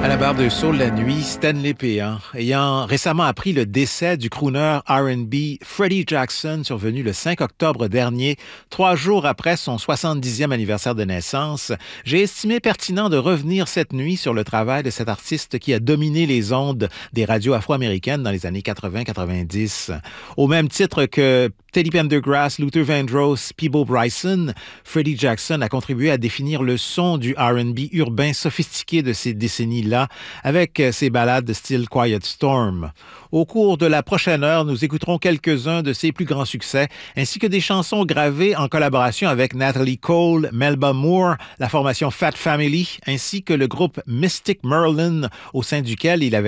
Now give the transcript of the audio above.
À la barre de Soul la nuit, Stanley Péan, ayant récemment appris le décès du crooner R&B Freddie Jackson, survenu le 5 octobre dernier, 3 jours après son 70e anniversaire de naissance, j'ai estimé pertinent de revenir cette nuit sur le travail de cet artiste qui a dominé les ondes des radios afro-américaines dans les années 80-90. Au même titre que Teddy Pendergrass, Luther Vandross, Peabo Bryson, Freddie Jackson a contribué à définir le son du R&B urbain sophistiqué de ces décennies-là avec ses ballades de style Quiet Storm. Au cours de la prochaine heure, nous écouterons quelques-uns de ses plus grands succès, ainsi que des chansons gravées en collaboration avec Natalie Cole, Melba Moore, la formation Fat Family, ainsi que le groupe Mystic Merlin, au sein duquel il avait